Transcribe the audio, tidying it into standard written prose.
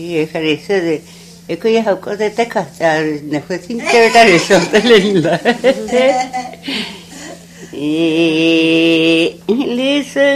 فرستاده یکی حکومت تکاتر نفسین که داره شده لیلا لیس